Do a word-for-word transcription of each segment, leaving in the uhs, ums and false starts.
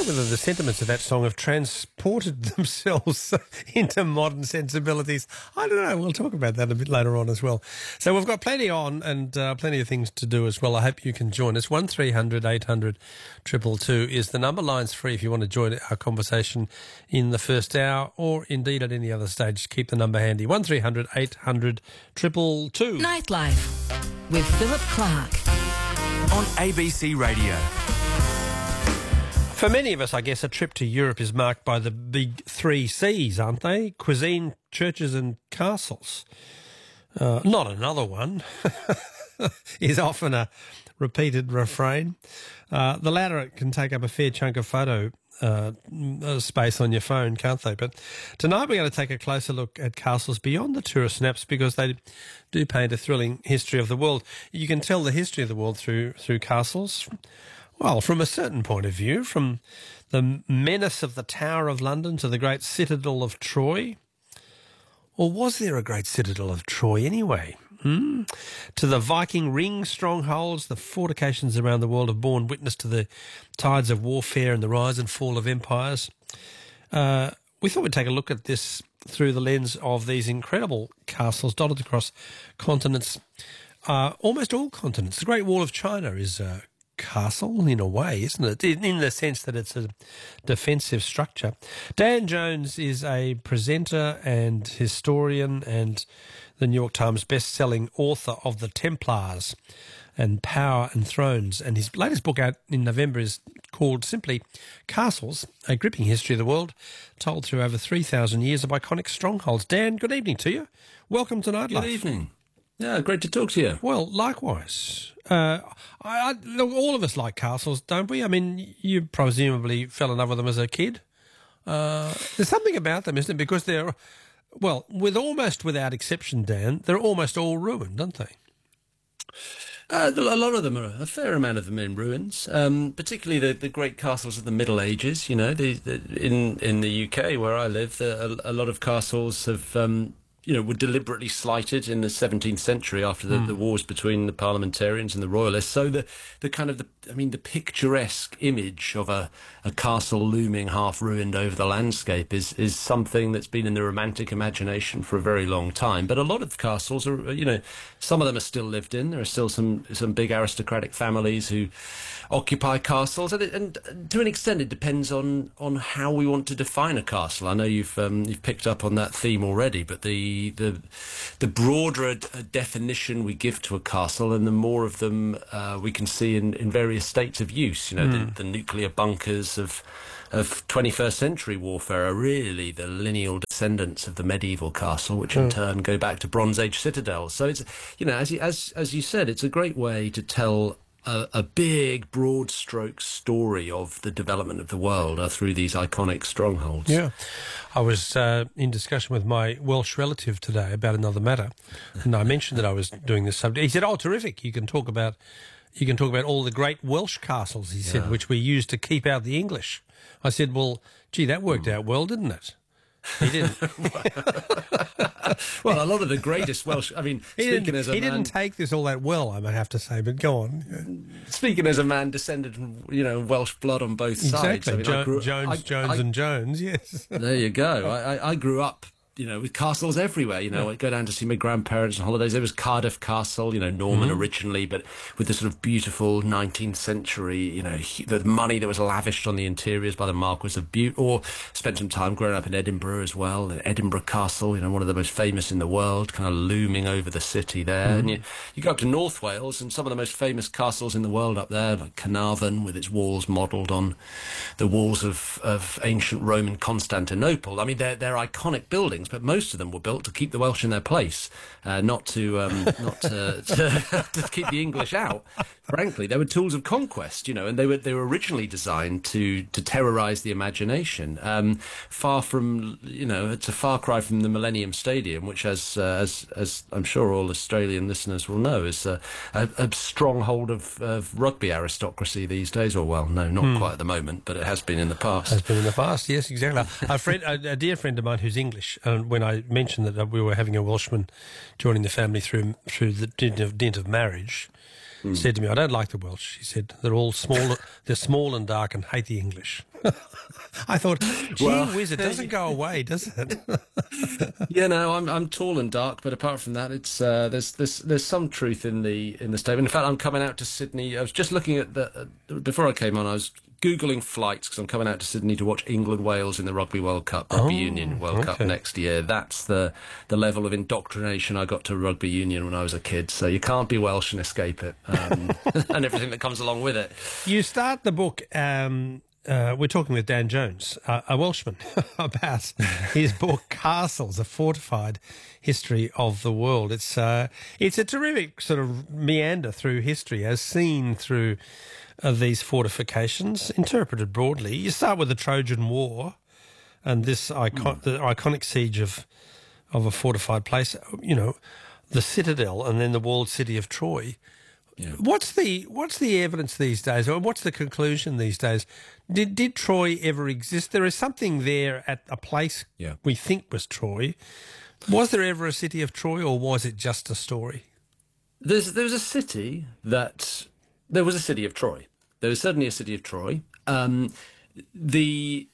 whether the sentiments of that song have transported themselves into modern sensibilities. I don't know. We'll talk about that a bit later on as well. So we've got plenty on and uh, plenty of things to do as well. I hope you can join us. one three hundred eight hundred two two two is the number. Line's free if you want to join our conversation in the first hour or indeed at any other stage. Keep the number handy. one three hundred eight hundred two two two. Nightlife with Philip Clark on A B C Radio. For many of us, I guess, a trip to Europe is marked by the big three C's, aren't they? Cuisine, churches and castles. Uh, not another one is often a repeated refrain. Uh, the latter can take up a fair chunk of photo uh, space on your phone, can't they? But tonight we're going to take a closer look at castles beyond the tourist snaps because they do paint a thrilling history of the world. You can tell the history of the world through through castles. Well, from a certain point of view, from the menace of the Tower of London to the great citadel of Troy. Or was there a great citadel of Troy anyway? Hmm? To the Viking ring strongholds, the fortifications around the world have borne witness to the tides of warfare and the rise and fall of empires. Uh, we thought we'd take a look at this through the lens of these incredible castles dotted across continents, uh, almost all continents. The Great Wall of China is a castle in a way, isn't it? In, in the sense that it's a defensive structure. Dan Jones is a presenter and historian and the New York Times best-selling author of The Templars and Power and Thrones. And his latest book out in November is called simply Castles, A Gripping History of the World, told through over three thousand years of iconic strongholds. Dan, good evening to you. Welcome to Nightlife. Good evening. Yeah, great to talk to you. Well, likewise. Uh, I, I, look, all of us like castles, don't we? I mean, you presumably fell in love with them as a kid. Uh, there's something about them, isn't it? Because they're, well, with almost without exception, Dan, they're almost all ruined, aren't they? Uh, a lot of them are, a fair amount of them in ruins, um, particularly the, the great castles of the Middle Ages. You know, the, the, in, in the U K, where I live, the, a, a lot of castles have... Um, you know, were deliberately slighted in the seventeenth century after the, mm. the wars between the parliamentarians and the royalists. So the, the kind of, the, I mean, the picturesque image of a, a castle looming half ruined over the landscape is, is something that's been in the romantic imagination for a very long time. But a lot of castles are, you know, some of them are still lived in. There are still some, some big aristocratic families who occupy castles, and, it, and to an extent it depends on, on how we want to define a castle. I know you've um, you've picked up on that theme already, but the the the broader a, a definition we give to a castle, and the more of them uh, we can see in, in various states of use. You know, mm. the, the nuclear bunkers of of twenty-first century warfare are really the lineal descendants of the medieval castle, which in mm. turn go back to Bronze Age citadels. So it's, you know, as you, as as you said, it's a great way to tell A, a big, broad stroke story of the development of the world uh, through these iconic strongholds. Yeah. I was uh, in discussion with my Welsh relative today about another matter, and I mentioned that I was doing this subject. He said, oh, terrific, you can talk about you can talk about all the great Welsh castles, he said, yeah. which we used to keep out the English. I said, well, gee, that worked mm. out well, didn't it? He didn't. Well, a lot of the greatest Welsh... I mean, he speaking didn't, as a he man... He didn't take this all that well, I might have to say, but go on. Speaking as a man descended from, you know, Welsh blood on both sides. Exactly. I mean, jo- I grew, Jones, I, Jones I, and Jones, yes. There you go. I, I, I grew up, you know, with castles everywhere. You know, yeah. I'd go down to see my grandparents on holidays. There was Cardiff Castle, you know, Norman mm-hmm. originally, but with the sort of beautiful nineteenth century, you know, the money that was lavished on the interiors by the Marquis of Bute. Or spent some time growing up in Edinburgh as well. Edinburgh Castle, you know, one of the most famous in the world, kind of looming over the city there. Mm-hmm. And you, you go up to North Wales, and some of the most famous castles in the world up there, like Carnarvon, with its walls modelled on the walls of, of ancient Roman Constantinople. I mean, they're, they're iconic buildings, but most of them were built to keep the Welsh in their place, uh, not to um, not to, to, to keep the English out. Frankly, they were tools of conquest, you know, and they were they were originally designed to to terrorise the imagination. Um, far from, you know, it's a far cry from the Millennium Stadium, which, as uh, as as I'm sure all Australian listeners will know, is a, a, a stronghold of, of rugby aristocracy these days. Or well, no, not hmm. quite at the moment, but it has been in the past. Has been in the past, yes, exactly. a friend, a, a dear friend of mine who's English, and when I mentioned that we were having a Welshman joining the family through through the dint of, dint of marriage, said to me, "I don't like the Welsh." She said, "They're all small, they're small and dark and hate the English." I thought, gee Well, whiz, it doesn't go away, does it? Yeah, no, I'm I'm tall and dark, but apart from that, it's uh, there's there's there's some truth in the in the statement. In fact, I'm coming out to Sydney. I was just looking at the uh, before I came on. I was googling flights because I'm coming out to Sydney to watch England Wales in the Rugby World Cup, Rugby Oh, Union World Cup okay. next year. That's the the level of indoctrination I got to rugby union when I was a kid. So you can't be Welsh and escape it, um, and everything that comes along with it. You start the book. Um, uh, we're talking with Dan Jones, uh, a Welshman, about his book "Castles: A Fortified History of the World." It's uh, it's a terrific sort of meander through history, as seen through uh, these fortifications, interpreted broadly. You start with the Trojan War, and this icon- the iconic siege of of a fortified place. You know, the citadel, and then the walled city of Troy. Yeah. What's the what's the evidence these days, or what's the conclusion these days? Did did Troy ever exist? There is something there at a place Yeah. we think was Troy. Was there ever a city of Troy, or was it just a story? There's there was a city that there was a city of Troy. There was certainly a city of Troy. Um, the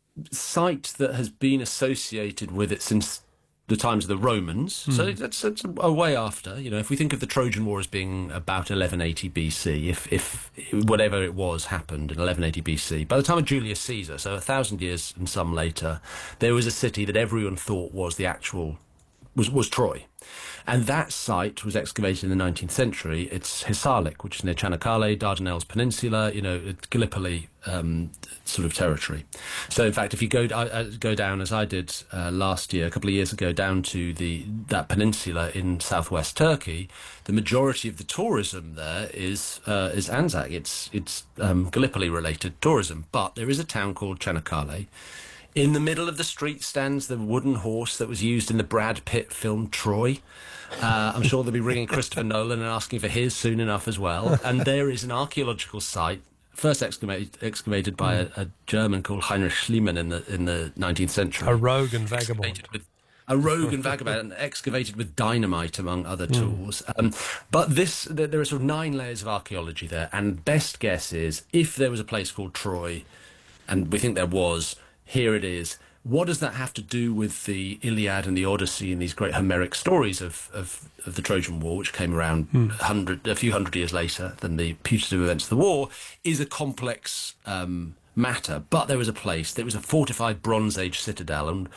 site that has been associated with it since the times of the Romans, so that's, that's a way after. You know, if we think of the Trojan War as being about eleven eighty B C, if if whatever it was happened in eleven eighty B C, by the time of Julius Caesar, so a thousand years and some later, there was a city that everyone thought was the actual was was Troy. And that site was excavated in the nineteenth century. It's Hisarlik, which is near Çanakkale, Dardanelles Peninsula, you know, it's Gallipoli um, sort of territory. So, in fact, if you go I, I go down, as I did uh, last year, a couple of years ago, down to the that peninsula in southwest Turkey, the majority of the tourism there is uh, is Anzac. It's, it's um, Gallipoli-related tourism. But there is a town called Çanakkale. In the middle of the street stands the wooden horse that was used in the Brad Pitt film Troy. Uh, I'm sure they'll be ringing Christopher Nolan and asking for his soon enough as well. And there is an archaeological site, first excavated, excavated by a, a German called Heinrich Schliemann in the in the nineteenth century. A rogue and vagabond. Excavated with- A rogue and vagabond, and excavated with dynamite, among other tools. Um, but this, there, there are sort of nine layers of archaeology there, and best guess is, if there was a place called Troy, and we think there was, here it is. What does that have to do with the Iliad and the Odyssey and these great Homeric stories of, of, of the Trojan War, which came around Hmm. a, hundred, a few hundred years later than the putative events of the war, is a complex um, matter. But there was a place, there was a fortified Bronze Age citadel, and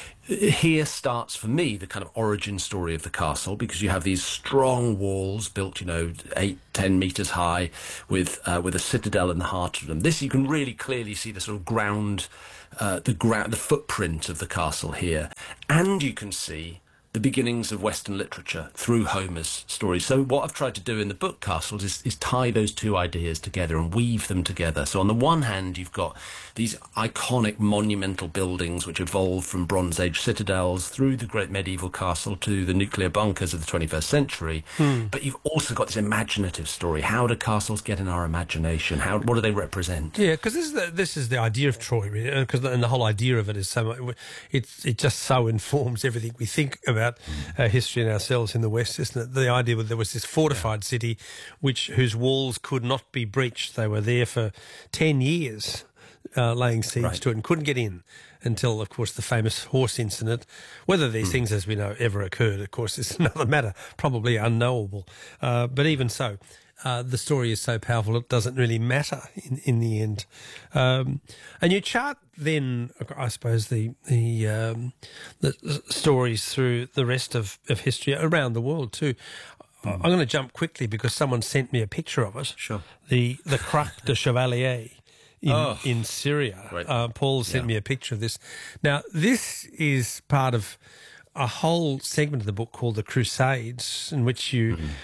here starts, for me, the kind of origin story of the castle, because you have these strong walls built, you know, eight, ten metres high, with uh, with a citadel in the heart of them. This, you can really clearly see the sort of ground, uh, the ground, the footprint of the castle here, and you can see the beginnings of Western literature through Homer's stories. So what I've tried to do in the book Castles is, is tie those two ideas together and weave them together. So on the one hand, you've got these iconic monumental buildings which evolved from Bronze Age citadels through the great medieval castle to the nuclear bunkers of the twenty-first century. Hmm. But you've also got this imaginative story. How do castles get in our imagination? How, what do they represent? Yeah, because this is the this is the idea of Troy, really, because and the whole idea of it is so much. It it just so informs everything we think about uh, history and ourselves in the West, isn't it? The idea that there was this fortified city, which whose walls could not be breached. They were there for ten years, uh, laying siege Right. to it, and couldn't get in until, of course, the famous horse incident. Whether these things, as we know, ever occurred, of course, is another matter, probably unknowable. Uh, but even so. Uh, the story is so powerful it doesn't really matter in, in the end. Um, and you chart then, I suppose, the the, um, the stories through the rest of, of history around the world too. Mm. I'm going to jump quickly because someone sent me a picture of it. Sure. The the Croix de Chevalier in, Oh, in Syria. great. Uh, Paul sent Yeah. me a picture of this. Now, this is part of a whole segment of the book called The Crusades, in which you... Mm-hmm.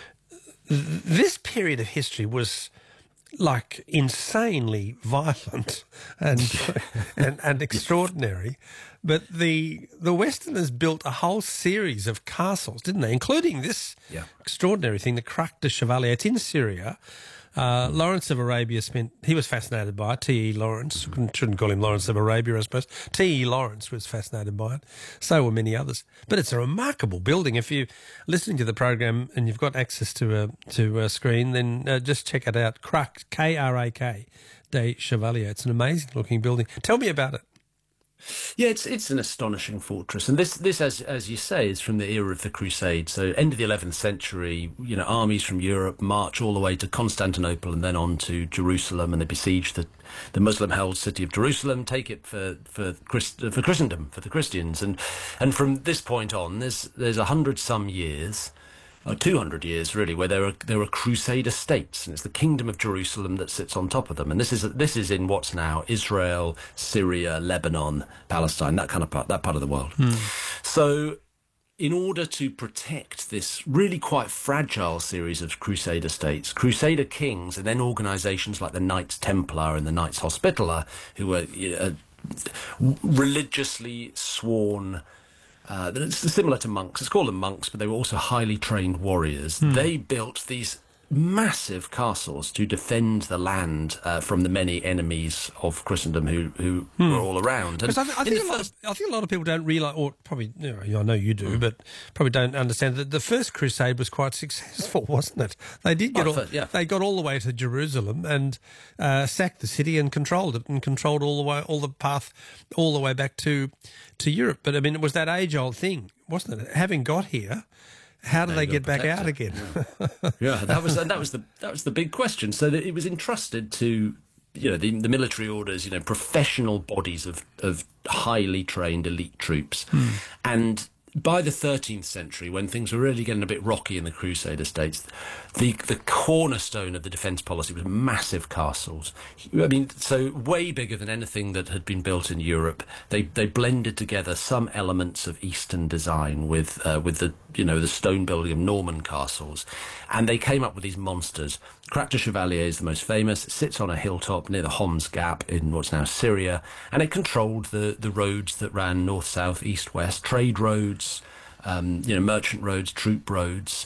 This period of history was like insanely violent and and, and extraordinary, but the the Westerners built a whole series of castles, didn't they? Including this Yeah. extraordinary thing, the Croix de Chevalier. It's in Syria. Uh, Lawrence of Arabia spent, he was fascinated by it, T E Lawrence, shouldn't call him Lawrence of Arabia, I suppose. T E Lawrence was fascinated by it. So were many others. But it's a remarkable building. If you're listening to the program and you've got access to a, to a screen, then uh, just check it out. Krak, K R A K, des Chevaliers. It's an amazing looking building. Tell me about it. Yeah, it's it's an astonishing fortress, and this this as as you say is from the era of the Crusades. So end of the eleventh century, you know, armies from Europe march all the way to Constantinople and then on to Jerusalem, and they besiege the the Muslim-held city of Jerusalem, take it for for Christ, for Christendom, for the Christians, and and from this point on, there's there's a hundred some years. Or two hundred years, really, where there are there are Crusader states, and it's the Kingdom of Jerusalem that sits on top of them. And this is this is in what's now Israel, Syria, Lebanon, Palestine, that kind of part, that part of the world. Hmm. So, in order to protect this really quite fragile series of Crusader states, Crusader kings, and then organisations like the Knights Templar and the Knights Hospitaller, who were uh, religiously sworn. Uh, it's similar to monks. It's called them monks, but they were also highly trained warriors. Hmm. They built these massive castles to defend the land uh, from the many enemies of Christendom who, who hmm. were all around. And I, th- I, think a lot of, I think a lot of people don't realise, or probably, you know, I know you do, mm. but probably don't understand that the first crusade was quite successful, wasn't it? They did get oh, all, for, yeah. they got all the way to Jerusalem and uh, sacked the city and controlled it and controlled all the way, all the path, all the way back to to Europe. But I mean, it was that age-old thing, wasn't it? Having got here. How do they get back out again? Yeah. yeah, that was and that was the that was the big question. So that it was entrusted to, you know, the, the military orders, you know, professional bodies of of highly trained elite troops, hmm. and by the thirteenth century, when things were really getting a bit rocky in the Crusader states, the the cornerstone of the defence policy was massive castles. I mean, so way bigger than anything that had been built in Europe. They they blended together some elements of Eastern design with uh, with the you know the stone building of Norman castles, and they came up with these monsters. Krak des Chevaliers is the most famous. It sits on a hilltop near the Homs Gap in what's now Syria, and it controlled the the roads that ran north, south, east, west, trade roads, um, you know, merchant roads, troop roads,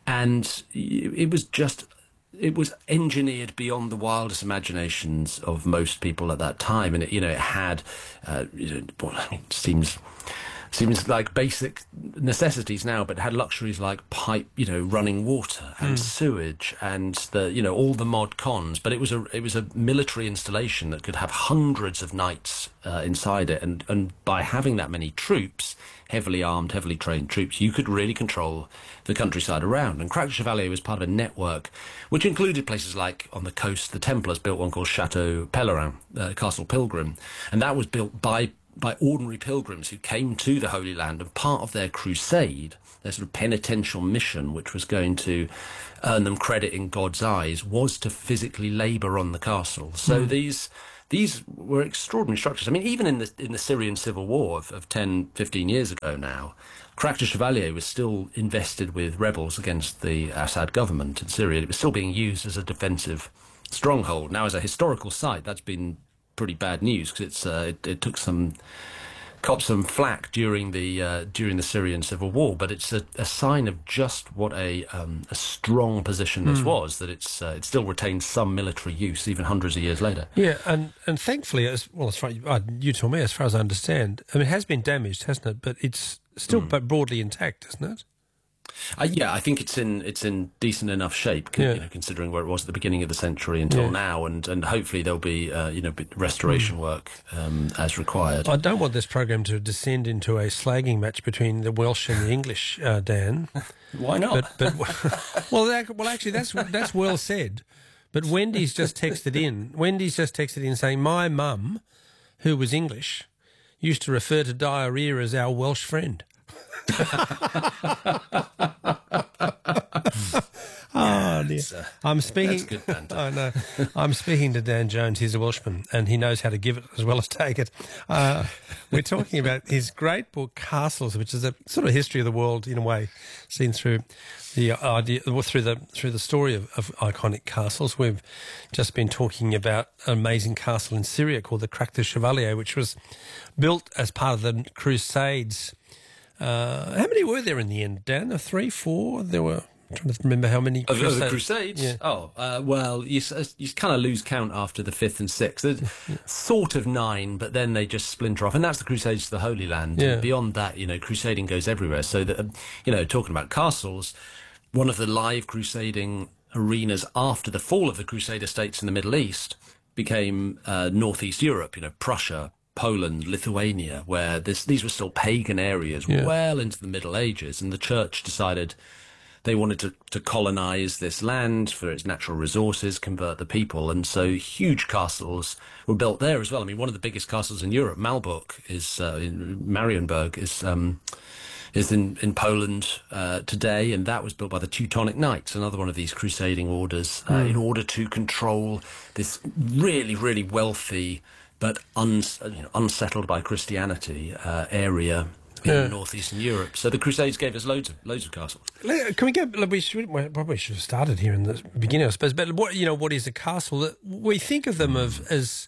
and it was just, it was engineered beyond the wildest imaginations of most people at that time, and it, you know, it had, uh, you know, well, I mean, it seems. Seems like basic necessities now, but had luxuries like pipe, you know, running water and mm. sewage and the, you know, all the mod cons. But it was a it was a military installation that could have hundreds of knights uh, inside it, and and by having that many troops, heavily armed, heavily trained troops, you could really control the countryside around. And Krak des Chevaliers was part of a network which included places like on the coast. The Templars built one called Chateau Pèlerin, uh, Castle Pilgrim, and that was built by. by ordinary pilgrims who came to the Holy Land, and part of their crusade, their sort of penitential mission, which was going to earn them credit in God's eyes, was to physically labour on the castle. So mm. these these were extraordinary structures. I mean, even in the in the Syrian civil war of, of ten, fifteen years ago now, Krak des Chevaliers was still invested with rebels against the Assad government in Syria. It was still being used as a defensive stronghold. Now, as a historical site, that's been pretty bad news because it's uh, it, it took some copped some flack during the uh, during the Syrian civil war, but it's a, a sign of just what a um, a strong position this mm. was, that it's uh, it still retains some military use even hundreds of years later. Yeah, and, and thankfully, as well as far uh, you tell me, as far as I understand, I mean, it has been damaged, hasn't it? But it's still mm. broadly intact, isn't it? Uh, yeah, I think it's in it's in decent enough shape, con- yeah. you know, considering where it was at the beginning of the century until yeah. now, and, and hopefully there'll be uh, you know restoration mm. work um, as required. I don't want this program to descend into a slagging match between the Welsh and the English, uh, Dan. Why not? But, but well, that, well, actually, that's that's well said. But Wendy's just texted in. Wendy's just texted in saying, "My mum, who was English, used to refer to diarrhoea as our Welsh friend." Oh dear! Uh, I'm speaking. That's good, I know. I'm speaking to Dan Jones. He's a Welshman, and he knows how to give it as well as take it. Uh, we're talking about his great book, Castles, which is a sort of history of the world in a way, seen through the idea through the through the story of, of iconic castles. We've just been talking about an amazing castle in Syria called the Krak des Chevaliers, which was built as part of the Crusades. Uh, how many were there in the end, Dan? Three, four? There were I'm trying to remember how many Of, crusades. of the Crusades? Yeah. Oh, uh, well, you s- you kind of lose count after the fifth and sixth. There's sort of nine, but then they just splinter off. And that's the Crusades to the Holy Land. Yeah. And beyond that, you know, crusading goes everywhere. So, that, um, you know, talking about castles, one of the live crusading arenas after the fall of the Crusader states in the Middle East became uh, Northeast Europe, you know, Prussia, Poland, Lithuania, where this, these were still pagan areas Yeah. well into the Middle Ages. And the church decided they wanted to, to colonize this land for its natural resources, convert the people. And so huge castles were built there as well. I mean, one of the biggest castles in Europe, Malbork, is uh, in Marienburg, is um, is in, in Poland uh, today. And that was built by the Teutonic Knights, another one of these crusading orders, uh, in order to control this really, really wealthy but un, you know, unsettled by Christianity uh, area in Yeah. northeastern Europe. So the Crusades gave us loads of loads of castles. Le- Can we get? We should well, probably should have started here in the beginning, I suppose. But what you know, what is a castle? We think of them of as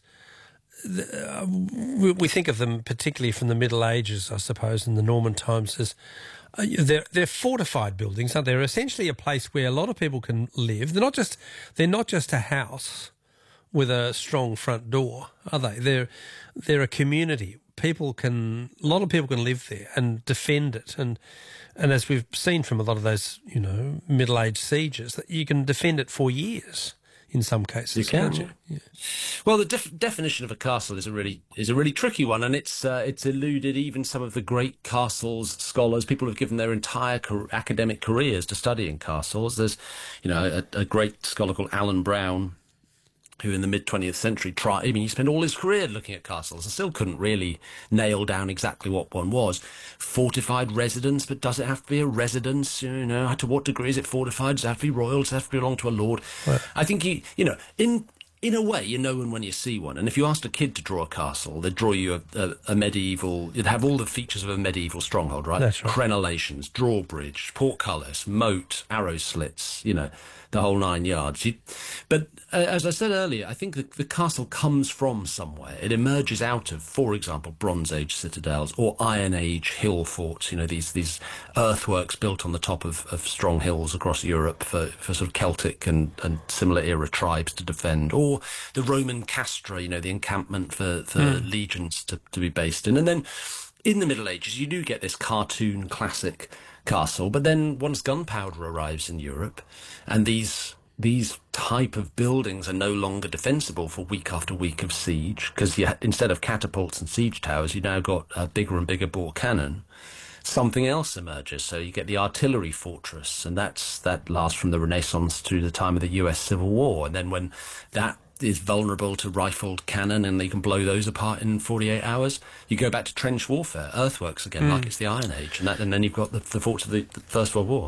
uh, we we think of them particularly from the Middle Ages, I suppose, in the Norman times as. Uh, they're they're fortified buildings, aren't they? They're essentially a place where a lot of people can live. They're not just they're not just a house with a strong front door, are they? They're they're a community. People can a lot of people can live there and defend it, and and as we've seen from a lot of those, you know, middle age sieges, that you can defend it for years in some cases. You can. Can't you? Yeah. Well, the def- definition of a castle is a really is a really tricky one, and it's uh, it's eluded even some of the great castles scholars. People have given their entire car- academic careers to studying castles. There's, you know, a, a great scholar called Alan Brown, who in the mid-twentieth century tried, I mean, he spent all his career looking at castles and still couldn't really nail down exactly what one was. Fortified residence, but does it have to be a residence? You know, to what degree is it fortified? Does it have to be royal? Does it have to belong to a lord? Right. I think, you, you know, in in a way, you know when you see one. And if you asked a kid to draw a castle, they'd draw you a, a, a medieval, you'd have all the features of a medieval stronghold, right? That's right. Crenellations, drawbridge, portcullis, moat, arrow slits, you know, the whole nine yards. You, but uh, as I said earlier, I think the, the castle comes from somewhere. It emerges out of, for example, Bronze Age citadels or Iron Age hill forts, you know, these these earthworks built on the top of, of strong hills across Europe for, for sort of Celtic and, and similar era tribes to defend, or the Roman castra, you know, the encampment for, for mm. legions to, to be based in. And then in the Middle Ages, you do get this cartoon classic castle, but then once gunpowder arrives in Europe and these these type of buildings are no longer defensible for week after week of siege, because you, instead of catapults and siege towers, you now got a bigger and bigger bore cannon, something else emerges. So you get the artillery fortress, and that's that lasts from the Renaissance through the time of the U S Civil War. And then when that is vulnerable to rifled cannon and they can blow those apart in forty-eight hours, you go back to trench warfare, earthworks again, mm. like it's the Iron Age, and, that, and then you've got the, the forts of the, the First World War.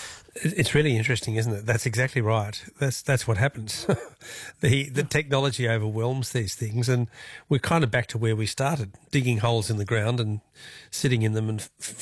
It's really interesting, isn't it? That's exactly right. That's that's what happens. the the technology overwhelms these things, and we're kind of back to where we started, digging holes in the ground and sitting in them and f-